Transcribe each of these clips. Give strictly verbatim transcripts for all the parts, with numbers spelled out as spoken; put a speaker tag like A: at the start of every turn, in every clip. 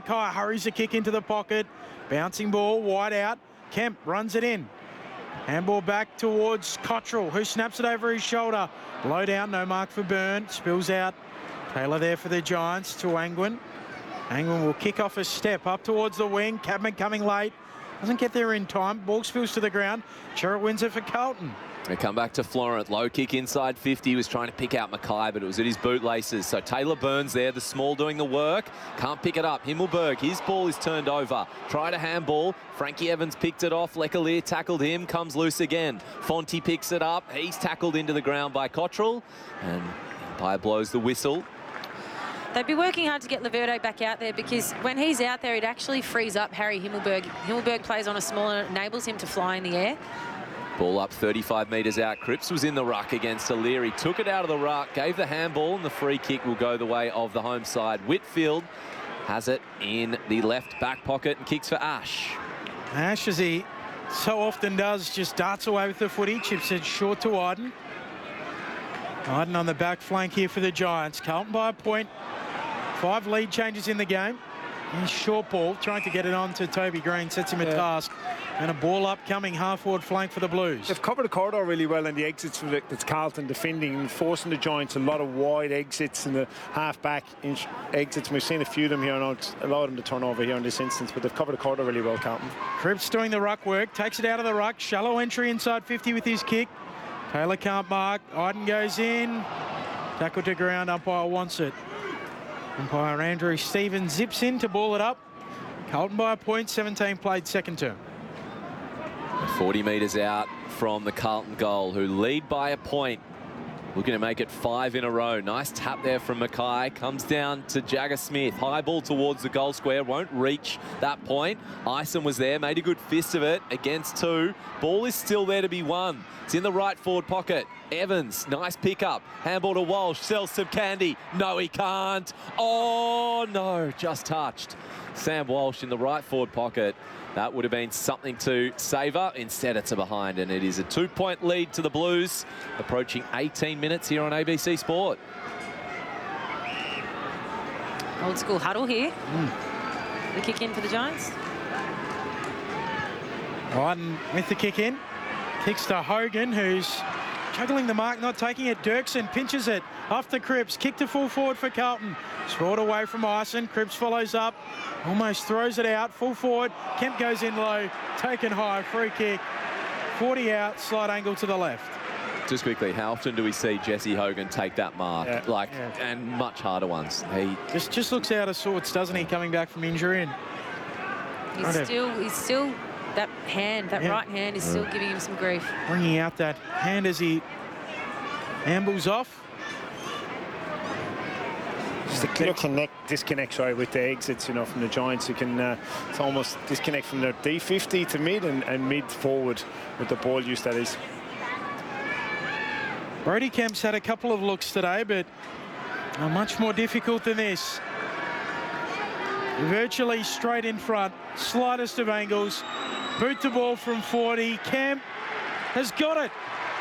A: Mackay hurries the kick into the pocket. Bouncing ball, wide out. Kemp runs it in. Handball back towards Cottrell, who snaps it over his shoulder. Low down, no mark for Byrne. Spills out. Taylor there for the Giants to Angwin. Angwin will kick off a step up towards the wing. Cadman coming late. Doesn't get there in time. Ball spills to the ground. Sherritt wins it for Carlton.
B: They come back to Florent. Low kick inside fifty. He was trying to pick out Mackay, but it was at his bootlaces. So Taylor Burns there, the small doing the work. Can't pick it up. Himmelberg, his ball is turned over. Tried a handball. Frankie Evans picked it off. Leclerc tackled him. Comes loose again. Fonte picks it up. He's tackled into the ground by Cottrell. And umpire blows the whistle.
C: They'd be working hard to get Laverde back out there, because when he's out there, it actually frees up Harry Himmelberg. Himmelberg plays on a small and it enables him to fly in the air.
B: Ball up thirty-five metres out. Cripps was in the ruck against O'Leary. Took it out of the ruck, gave the handball, and the free kick will go the way of the home side. Whitfield has it in the left back pocket and kicks for Ash.
A: Ash, as he so often does, just darts away with the footy. Chips it short to Iden. Iden on the back flank here for the Giants. Carlton by a point. Five lead changes in the game. He's short ball, trying to get it on to Toby Green, sets him a yeah. task. And a ball upcoming half-forward flank for the Blues.
D: They've covered the corridor really well in the exits. That's Carlton defending and forcing the Giants a lot of wide exits in the half-back exits. We've seen a few of them here, and it's allowed them to turn over here in this instance, but they've covered the corridor really well, Carlton.
A: Cripps doing the ruck work, takes it out of the ruck. Shallow entry inside fifty with his kick. Taylor can't mark. Iden goes in. Tackle to ground, umpire wants it. Umpire Andrew Stevens zips in to ball it up. Carlton by a point, seventeen played second term.
B: forty metres out from the Carlton goal, who lead by a point. Looking to make it five in a row. Nice tap there from Mackay. Comes down to Jagger Smith. High ball towards the goal square. Won't reach that point. Ison was there. Made a good fist of it against two. Ball is still there to be won. It's in the right forward pocket. Evans, nice pickup. Handball to Walsh. Sells some candy. No, he can't. Oh, no. Just touched. Sam Walsh in the right forward pocket. That would have been something to savour. Instead, it's a behind, and it is a two-point lead to the Blues, approaching eighteen minutes here on A B C Sport.
C: Old school huddle here. Mm. The kick in for the Giants.
A: Iden with the kick in. Kicks to Hogan, who's juggling the mark, not taking it. Dirksen pinches it off the Cripps. Kick to full forward for Carlton. Sprawled away from Ison. Cripps follows up. Almost throws it out. Full forward. Kemp goes in low. Taken high. Free kick. forty out. Slight angle to the left.
B: Just quickly, how often do we see Jesse Hogan take that mark?
A: Yeah.
B: Like,
A: yeah.
B: and much harder ones. He
A: just just looks out of sorts, doesn't he, coming back from injury? And
C: he's still, he's still, that hand, that yeah. right hand is still giving him some grief.
A: Bringing out that hand as he ambles off.
D: Just a clear connect, disconnect, sorry, with the exits, you know, from the Giants. You can, uh, it's almost disconnect from their D fifty to mid and, and mid forward with the ball use, that is.
A: Brody Kemp's had a couple of looks today, but are much more difficult than this. Virtually straight in front, slightest of angles. Boot the ball from forty. Kemp has got it.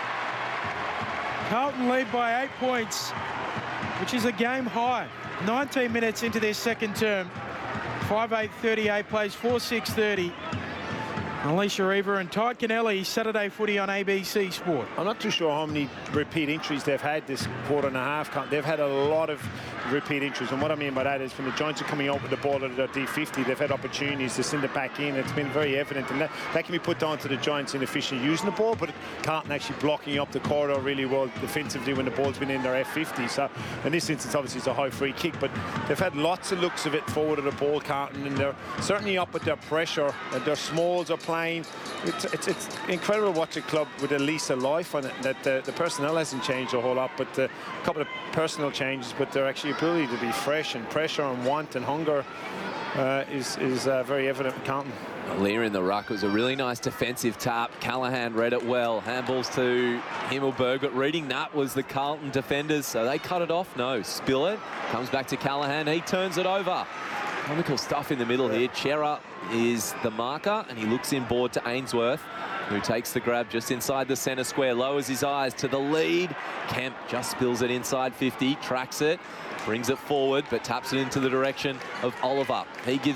A: Carlton lead by eight points, which is a game high. nineteen minutes into their second term. five eight thirty-eight plays four six thirty. Alicia Reaver and Ty Kennelly, Saturday footy on A B C Sport.
D: I'm not too sure how many repeat injuries they've had this quarter and a half. They've had a lot of repeat injuries, and what I mean by that is when the Giants are coming out with the ball at their D fifty, they've had opportunities to send it back in. It's been very evident, and that, that can be put down to the Giants inefficient using the ball, but Carlton actually blocking up the corridor really well defensively when the ball's been in their F fifty. So in this instance, obviously, it's a high free kick, but they've had lots of looks of it forward of the ball, Carlton, and they're certainly up with their pressure, and their smalls are playing. It's, it's, it's incredible to watch a club with at least a life on it, that the, the personnel hasn't changed a whole lot, but uh, a couple of personal changes, but their actually ability to be fresh and pressure and want and hunger uh, is, is uh, very evident in Carlton.
B: Lear in the ruck. It was a really nice defensive tap. Callahan read it well. Handballs to Himmelberg, but reading that was the Carlton defenders, so they cut it off. No, spill it. Comes back to Callahan. He turns it over. Comical stuff in the middle here. Chera is the marker, and he looks inboard to Ainsworth, who takes the grab just inside the centre square, lowers his eyes to the lead. Kemp just spills it inside fifty, tracks it, brings it forward, but taps it into the direction of Oliver. He gives